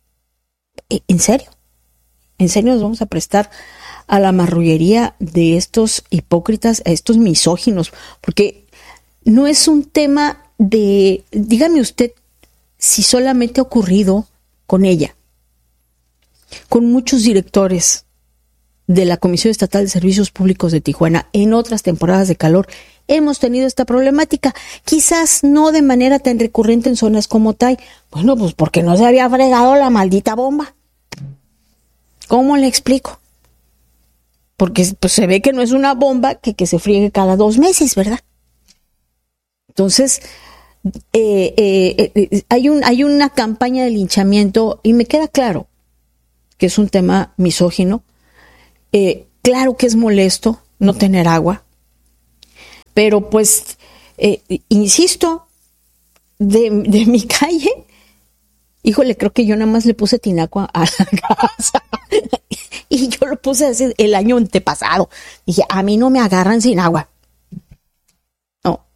Speaker 2: ¿En serio? ¿En serio nos vamos a prestar a la marrullería de estos hipócritas, a estos misóginos? Porque no es un tema de, dígame usted, si solamente ha ocurrido con ella, con muchos directores de la Comisión Estatal de Servicios Públicos de Tijuana en otras temporadas de calor. Hemos tenido esta problemática, quizás no de manera tan recurrente en zonas como Otay. Bueno, pues porque no se había fregado la maldita bomba. ¿Cómo le explico? Porque pues, se ve que no es una bomba que, que se friegue cada dos meses, ¿verdad? Entonces, eh, eh, eh, hay, un, hay una campaña de linchamiento y me queda claro. que es un tema misógino. Eh, claro que es molesto no tener agua, pero pues, eh, insisto, de, de mi calle, híjole, creo que yo nada más le puse tinaco a la casa. Y yo lo puse así el año antepasado. Dije, a mí no me agarran sin agua. No,